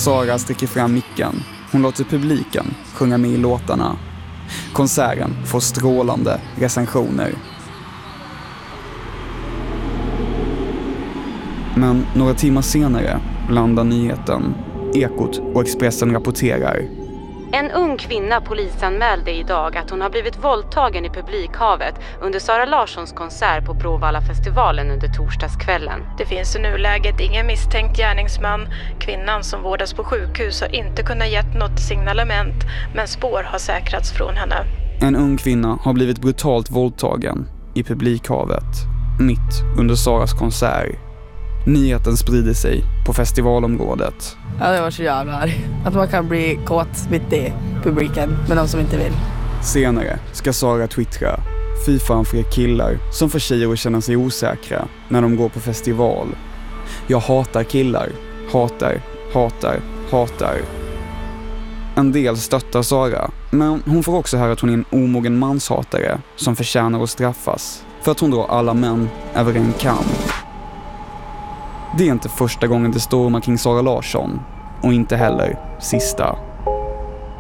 Sara sträcker fram micken. Hon låter publiken sjunga med i låtarna. Konserten får strålande recensioner. Men några timmar senare landar nyheten. Ekot och Expressen rapporterar. En ung kvinna polisanmälde idag att hon har blivit våldtagen i publikhavet under Sara Larssons konsert på Bråvalla-festivalen under torsdagskvällen. Det finns i nuläget ingen misstänkt gärningsman. Kvinnan som vårdas på sjukhus har inte kunnat gett något signalement, men spår har säkrats från henne. En ung kvinna har blivit brutalt våldtagen i publikhavet mitt under Saras konsert. Nyheten sprider sig på festivalområdet. Ja, det var så jävla arg. Att man kan bli kåt mitt i publiken med de som inte vill. Senare ska Sara twittra: fy fan för er killar som får tjejer att känna sig osäkra när de går på festival. Jag hatar killar. Hatar. En del stöttar Sara, men hon får också höra att hon är en omogen manshatare som förtjänar att straffas för att hon drar alla män över en kam. Det är inte första gången det stormar kring Sara Larsson, och inte heller sista.